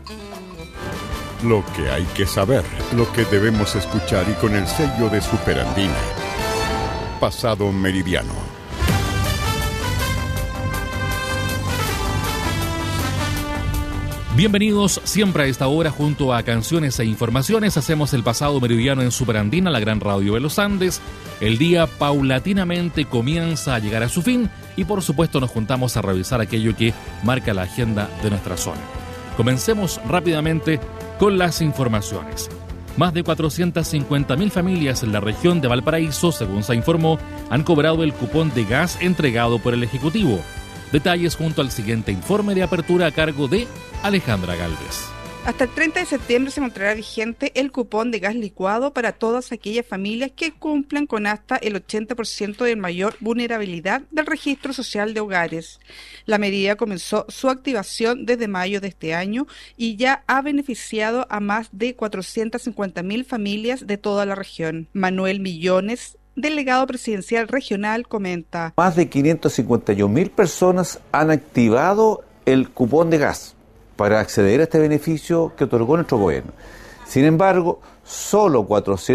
Lo que hay que saber, lo que debemos escuchar y con el sello de Superandina. Pasado Meridiano. Bienvenidos siempre a esta hora junto a Canciones e Informaciones. Hacemos el Pasado Meridiano en Superandina, la gran radio de los Andes. El día paulatinamente comienza a llegar a su fin y por supuesto nos juntamos a revisar aquello que marca la agenda de nuestra zona. Comencemos rápidamente con las informaciones. Más de 450.000 familias en la región de Valparaíso, según se informó, han cobrado el cupón de gas entregado por el Ejecutivo. Detalles junto al siguiente informe de apertura a cargo de Alejandra Gálvez. Hasta el 30 de septiembre se mantendrá vigente el cupón de gas licuado para todas aquellas familias que cumplan con hasta el 80% de mayor vulnerabilidad del registro social de hogares. La medida comenzó su activación desde mayo de este año y ya ha beneficiado a más de 450.000 familias de toda la región. Manuel Millones, delegado presidencial regional, comenta: Más de 551.000 personas han activado el cupón de gas para acceder a este beneficio que otorgó nuestro gobierno. Sin embargo, solo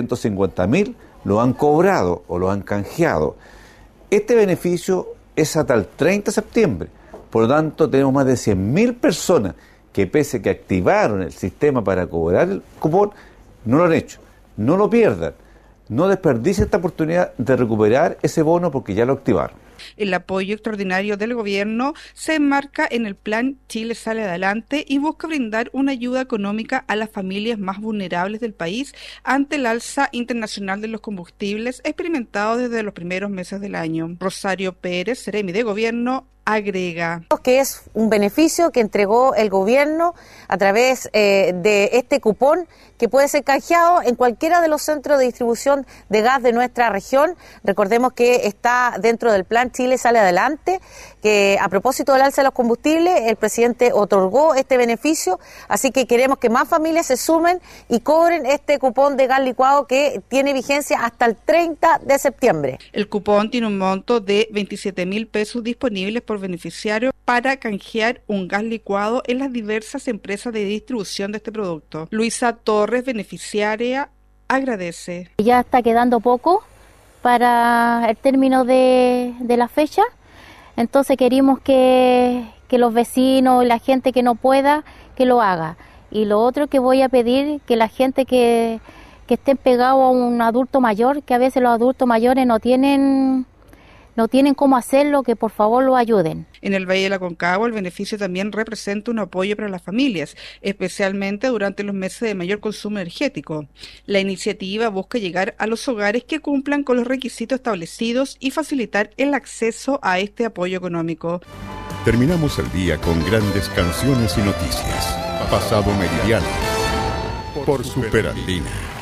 450.000 lo han cobrado o lo han canjeado. Este beneficio es hasta el 30 de septiembre. Por lo tanto, tenemos más de 100.000 personas que, pese a que activaron el sistema para cobrar el cupón, no lo han hecho. No lo pierdan. No desperdicien esta oportunidad de recuperar ese bono porque ya lo activaron. El apoyo extraordinario del gobierno se enmarca en el plan Chile Sale Adelante y busca brindar una ayuda económica a las familias más vulnerables del país ante el alza internacional de los combustibles experimentado desde los primeros meses del año. Rosario Pérez, seremi de Gobierno, agrega que es un beneficio que entregó el gobierno a través de este cupón que puede ser canjeado en cualquiera de los centros de distribución de gas de nuestra región. Recordemos que está dentro del plan Chile Sale Adelante, que a propósito del alza de los combustibles, el presidente otorgó este beneficio, así que queremos que más familias se sumen y cobren este cupón de gas licuado que tiene vigencia hasta el 30 de septiembre. El cupón tiene un monto de 27.000 pesos disponibles por beneficiario para canjear un gas licuado en las diversas empresas de distribución de este producto. Luisa Torres, beneficiaria, agradece. Ya está quedando poco para el término de la fecha, entonces queremos que los vecinos y la gente que no pueda, que lo haga. Y lo otro que voy a pedir, que la gente que estén pegados a un adulto mayor, que a veces los adultos mayores no tienen cómo hacerlo, que por favor lo ayuden. En el Valle de la Aconcagua, el beneficio también representa un apoyo para las familias, especialmente durante los meses de mayor consumo energético. La iniciativa busca llegar a los hogares que cumplan con los requisitos establecidos y facilitar el acceso a este apoyo económico. Terminamos el día con grandes canciones y noticias. Pasado Meridiano por Superandina.